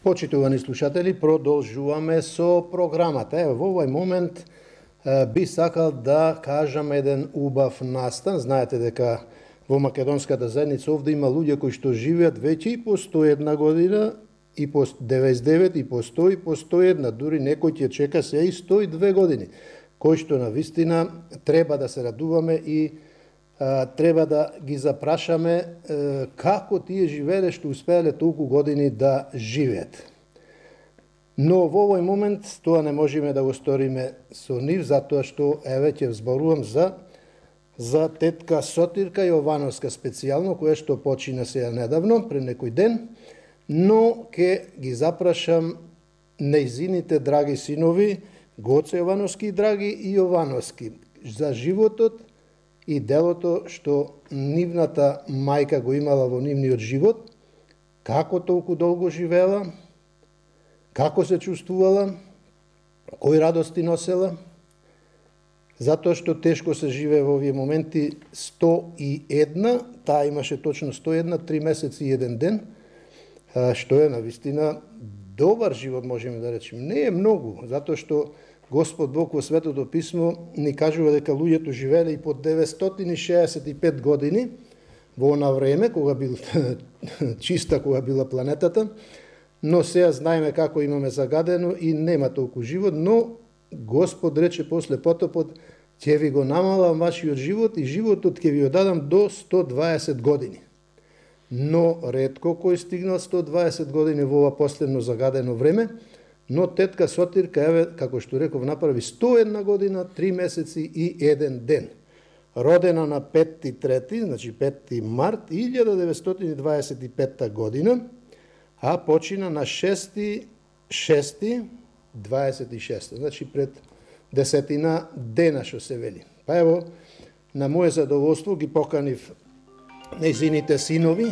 Почитувани слушатели, продолжуваме со програмата. Ево, во овој момент би сакал да кажам еден убав настан. Знаете дека во македонската заедница овде има луѓе кои што живеат веќе и по 101 година, и по 99, и по 100, и по 101. Дури некој ќе чека се и 102 години, кои што на вистина треба да се радуваме и треба да ги запрашаме како тие живееле што успеале толку години да живеат. Но во овој момент тоа не можеме да го сториме со нив, затоа што еве ќе зборувам за тетка Сотирка Јовановска специјално, која што почина сега недавно, пред некој ден, но ќе ги запрашам нејзините драги синови, Гоце Јовановски, драги и Јовановски, за животот и делото што нивната мајка го имала во нивниот живот, како толку долго живеела, како се чувствувала, кои радости носела, затоа што тешко се живее во овие моменти 101, таа имаше точно 101, 3 месеци и 1 ден, што е навистина добар живот, можеме да речеме. Не е многу, затоа што Господ Бог во Светото Писмо ни кажува дека луѓето живееле и по 965 години во она време, кога бил чиста, кога била планетата, но сега знаеме како имаме загадено и нема толку живот, но Господ рече после потопот, ќе ви го намалам вашиот живот и животот ќе ви го дадам до 120 години. Но ретко кој стигнал 120 години во ова последно загадено време, но тетка Сотирка, еве, како што реков, направи 101 година, 3 месеци и 1 ден. Родена на 5.3, значи 5. март 1925 година, а почина на 6.6.26, значи пред 10 дена, што се вели. Па ево, на моје задоволство ги поканив нејзините синови,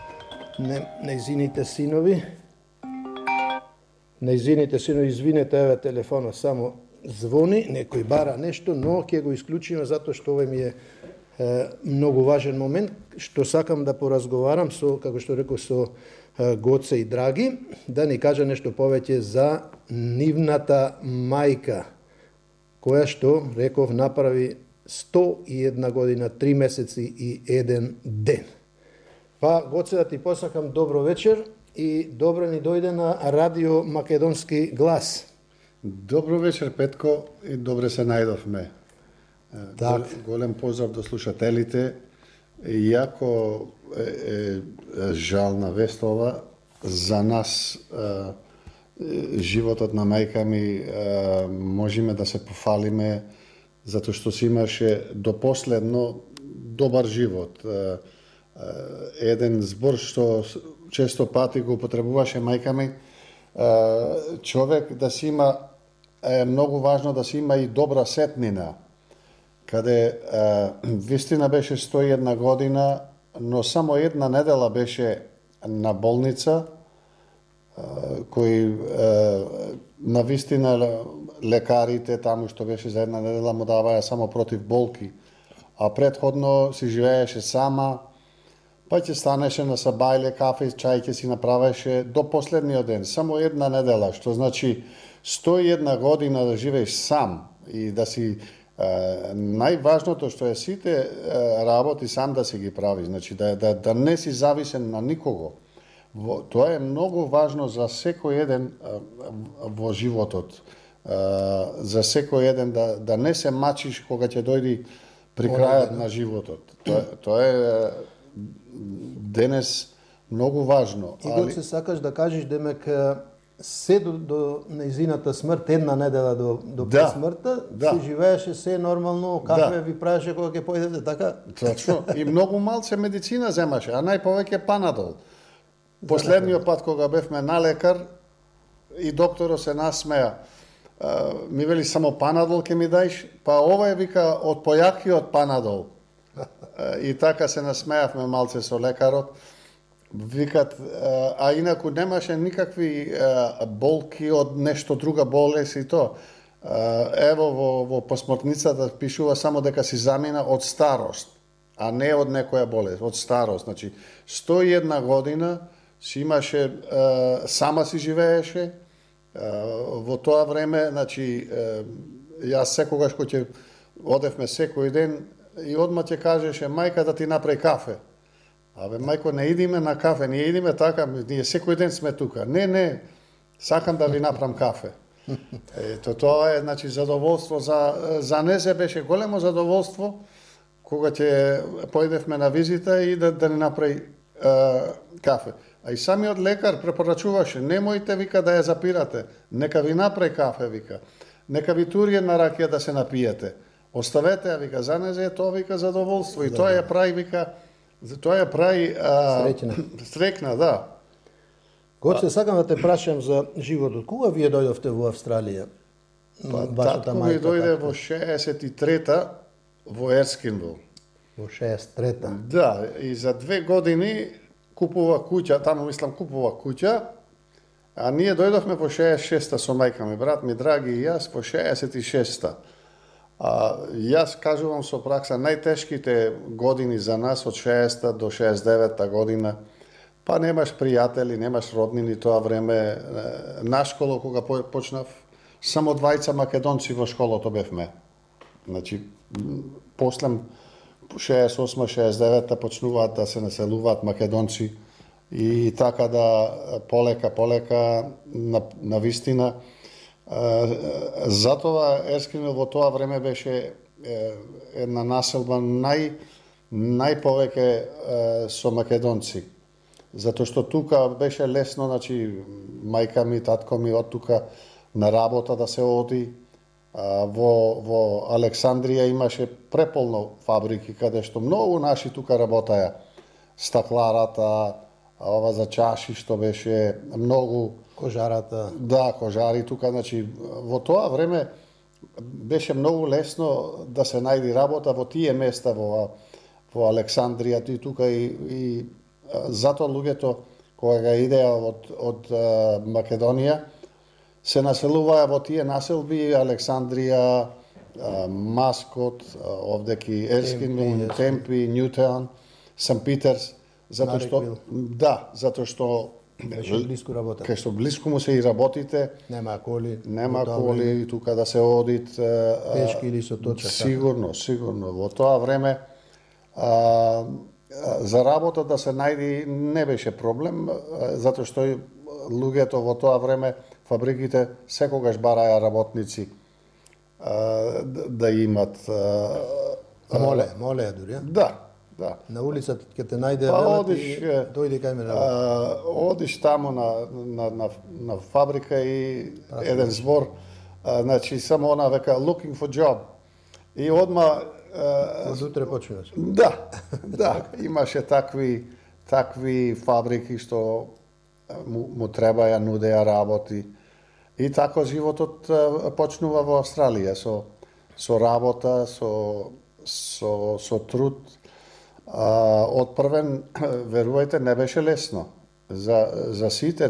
извинете, еве телефонот само звони, некој бара нешто, но ќе го исклучиме затоа што овој ми е многу важен момент, што сакам да поразговарам со, како што реков, со Гоце и Драги, да ни кажа нешто повеќе за нивната мајка, која што, реков, направи 101 година, 3 месеци и 1 ден. Па, Гоце, да ти посакам добро вечер и добро ни дојде на Радио Македонски глас. Добро вечер, Петко, и добре се најдовме. Так. Голем поздрав до слушателите. Иако е жална вест ова, за нас животот на мајка ми можеме да се пофалиме затоа што си имаше до последно добар живот. Еден збор што често пати го употребуваше мајка ми, човек да си има, е многу важно да си има и добра сетнина, каде вистина беше 101 година, но само една недела беше на болница, кои на вистина лекарите таму што беше за една недела му даваја само против болки, а претходно си живееше сама, па ќе станеше на сабајле, кафе, чај ќе си направеше до последниот ден, само една недела, што значи 101 година да живееш сам и да си најважното што е сите работи сам да си ги прави, значи да не си зависен на никого. Тоа е многу важно за секој еден во животот. За секој еден да не се мачиш кога ќе дојди при крајот на животот. Тоа е денес многу важно. И го се сакаш да кажеш демек се до нејзината смрт, една недела до смртта, се живееше се нормално, кафе ви правеше кога ќе појдете, така? Точно. И многу малце медицина земаше, а најповеќе панадол. Последниот пат кога бевме на лекар и докторот се насмеа, ми вели само панадол ќе ми даиш, па ова е вика од појакиот панадол. И така се насмеавме малце со лекарот. Викат, а инаку немаше никакви болки од нешто друга болест и то. Ево во посмртницата пишува само дека си замина од старост, а не од некоја болест, од старост. Значи, 101 година си имаше, сама си живееше. Во тоа време, значи, јас секогаш кој ќе одевме секој ден и одма ќе кажеше мајка да ти направи кафе. Абе, мајко, не идиме на кафе, ние идиме така, ние секој ден сме тука. Не, сакам да ви направам кафе. Ето, тоа е, значи, задоволство за незе беше големо задоволство кога ќе појдевме на визита и да ни направи кафе. А и самиот лекар препорачуваше, немојте, вика, да ја запирате, нека ви направи кафе, вика. Нека ви тури една ракија да се напиете. Оставете ја, вика, за незе е тоа, вика, задоволство. И тоа ја прави, вика, тоа ја прави срекна, да. Гоце, сакам да те прашам за животот. Кога вие дојдовте во Австралија? Татко ми дојде во 63-та во Ерскинвил. Во 63-та? Да, и за 2 години купува куќа, таму мислам купува куќа, а ние дојдовме во 66-та со мајка ми, брат ми драги и јас во 66-та. Јас кажувам со пракса, најтешките години за нас од 60-та до 69-та година, па немаш пријатели, немаш роднини тоа време. На школа кога почнав, само двајца македонци во школото бевме. Значи, после 68-69-та почнуваат да се населуваат македонци и така да полека на вистина. Затоа Ерскинвил во тоа време беше една населба најповеќе со македонци. Затоа што тука беше лесно, значи мајка ми, татко ми од тука на работа да се оди. Во Александрија имаше преполно фабрики каде што многу наши тука работеа. Стакларата, ова за чаши што беше многу, кожарата. Да, кожари тука, значи во тоа време беше многу лесно да се најди работа во тие места во Александрија и тука и затоа луѓето кога га идеа од Македонија се населуваа во тие населби Александрија, Маскот, овдеки Ерскинвил, Темпи, Ньютаун, Сан Питерс, затоа што беше блиску работа. Кај што блиску му се и работите, нема коли, и тука да се одит пешки или со точак. Сигурно. Во тоа време за работа да се најди не беше проблем, затоа што луѓето во тоа време, фабриките секогаш бараја работници да имат. Молеа дури, Да. На улицата ќе те најде одиш, дојди кај мене работа. Одиш таму на фабрика и еден збор, значи само она века looking for job. И одма од утре почнуваш. Да, имаше такви фабрики што му требаја, нудеа работи. И така животот почнува во Австралија со работа, со труд. Од првен, верувајте, не беше лесно. За сите,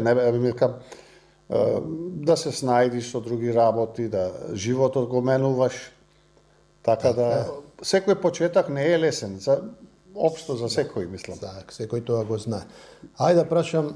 да се снајдиш со други работи, да животот го менуваш. Така да секој почеток не е лесен, општо за секој, мислам. Так, секој тоа го знае. Ајде да прашам,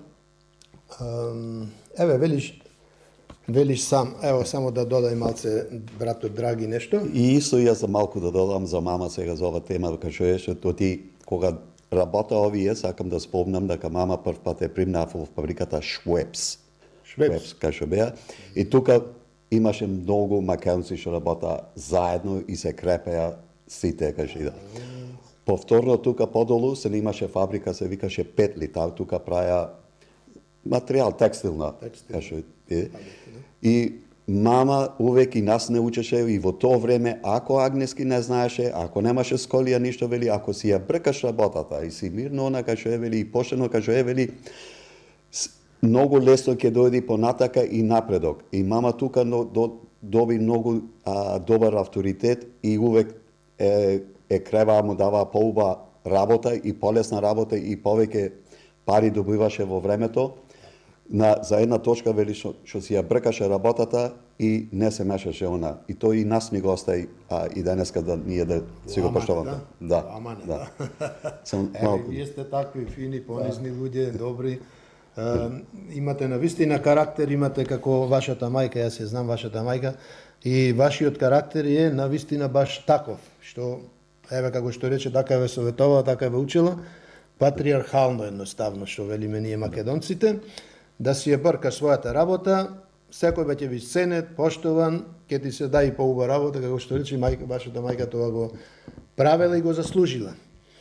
еве велиш сам, ево само да додај малце братот драги нешто. И исто јас за малку да додам за мама сега за ова тема, кај што тоа ти кога работа овие, сакам да спомнам дека мама прв пат е примна во фабриката Швепс, кај што беа. И тука имаше многу македонци што работа заедно и се крепеа сите кај што иде. Повторно тука подолу се имаше фабрика, се викаше Петли, тука праја материјал текстилна. Кај што е. И мама увек и нас не учеше и во тоа време, ако агнески не знаеше, ако немаше сколија ништо, вели, ако си ја бркаш работата и си мирно она кај што е, вели, и поштено кај што е, вели, многу лесно ќе дојде понатака и напредок. И мама тука доби многу добар авторитет и увек е креваа му даваа поуба работа и полесна работа и повеќе пари добиваше во времето. За една точка вели што си ја бркаше работата и не се мешаше она. И тој и нас ни го остави и денеска да ние да си го поштоваме. Да. Вие сте такви фини, понизни луѓе, добри. Имате навистина карактер, имате како вашата мајка, јас ја знам вашата мајка, и вашиот карактер е навистина баш таков, што, еве како што рече, така ве советувала, така ве учила, патриархално едноставно, што велиме ние македонците, да си ја брка својата работа, секој ќе ви ценет, поштован, ќе ти се даде и поуба работа, како што рече мајка, вашата мајка тоа го правела и го заслужила.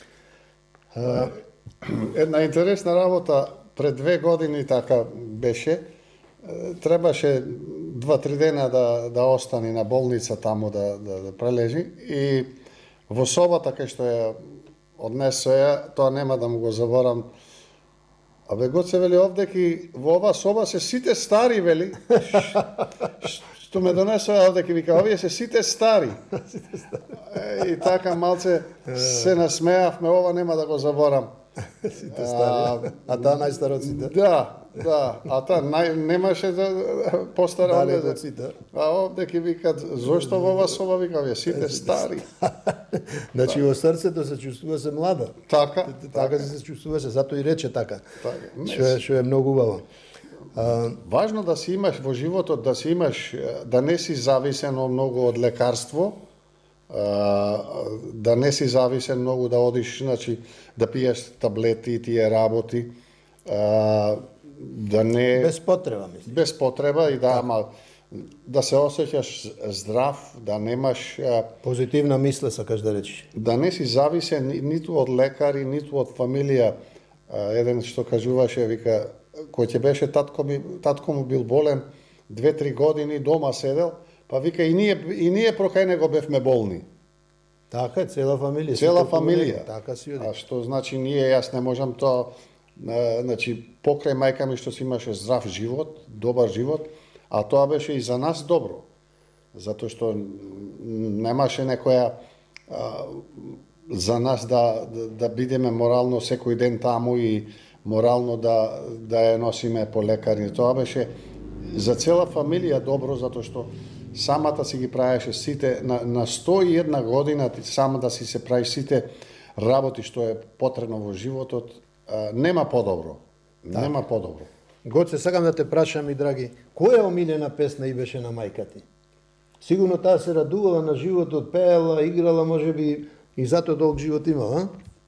Една интересна работа, пред 2 години така беше, требаше 2-3 дена да остане на болница таму да прележи и во собата кај што ја однесо ја, тоа нема да му го заборам. Абе Гоце вели овдеки во оваа соба се сите стари вели. Што ме донесо овдеки вика овие се сите стари. И така малце се насмеавме, ова нема да го заборам. Сите стари. А таа најстар од сите? Да, а таа немаше да постара од сите. А овдеки викат зошто во оваа соба вика овие сите стари. Значи во срцето се чувствува се млада. Така се чувствува се, затоа и рече така. Така. Што е многу убаво. Важно да си имаш во животот, да не си зависен многу од лекарство, да не си зависен многу да одиш, значи да пиеш таблети и тие работи, да не Без потреба, мислам. Без потреба и да се осеќаш здрав, да немаш Позитивна мисла, сакаш да речеш. Да не си зависен ниту од лекари, ниту од фамилија. Еден што кажуваше, вика, кој ќе беше татко му бил болен 2-3 години, дома седел, па вика и ние прокај него бевме болни. Така е, цела фамилија. Цела фамилија. Така си оди. А што значи јас не можам тоа, значи покрај мајка ми што си имаше здрав живот, добар живот, а тоа беше и за нас добро. Затоа што немаше некоја за нас да бидеме морално секој ден таму и морално да ја носиме по лекари. Тоа беше за цела фамилија добро, затоа што самата си ги правеше сите, на 101 година ти сама да си се правиш сите работи што е потребно во животот, нема подобро. Нема подобро. Гоце, сакам да те прашам и драги, која омилена песна и беше на мајка ти? Сигурно таа се радувала на животот, пеела, играла, можеби и затоа долг живот имала,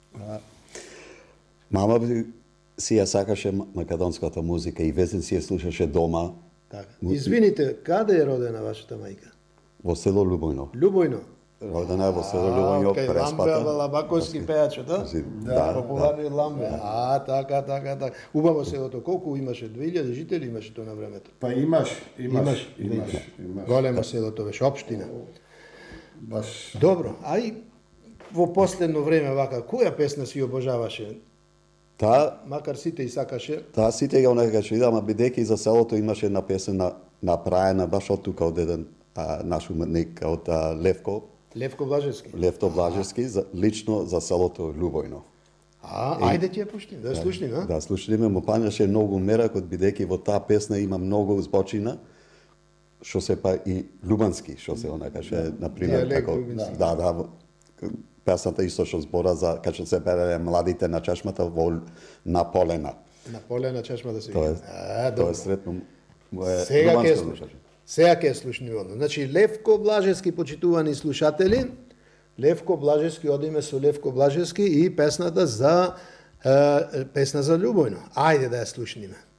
Мама си ја сакаше македонската музика и везен си ја слушаше дома. Така. Извините, каде е родена вашата мајка? Во село Лубојно. Лубојно. Родена е во село Лубојно, Преспата. Ламбе Лабаковски пејачот, да? Да, популарни Ламбе. Така. Убаво селото, колку имаше? 2000 жители имаше тоа на времето. Па имаш. Големо селото беше, општина. Баш. Добро, ај во последно време вака, која песна си обожаваше? Таа Макар сите и сакаше. Таа сите ја онакаше, ама бидејќи за селото имаше една песна направена баш од тука од еден наш уметник од Левко Блажевски, лично за селото Лубојно. Ајде ќе ја пуштиме, да слушнеме, а? Да, слушнеме, му пањаше многу меракот, бидејќи во таа песна има многу збочина, што се па и лубански, што се онакаше, например, како песната исто што збора за кога што се пееле младите на чешмата на полена. На полена чешмата се вика. Тоа е сретно. Сега ќе слушнуваме. Значи Левко Блажевски, почитувани слушатели, Левко Блажевски, одиме со Левко Блажевски и песната за Лубојно. Ајде да ја слушниме.